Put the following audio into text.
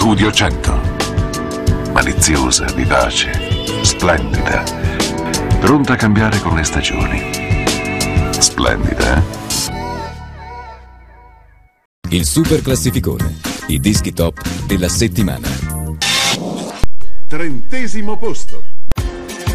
Studio 100. Maliziosa, vivace, splendida. Pronta a cambiare con le stagioni. Splendida, eh? Il Super Classificone. I dischi top della settimana. 30° posto.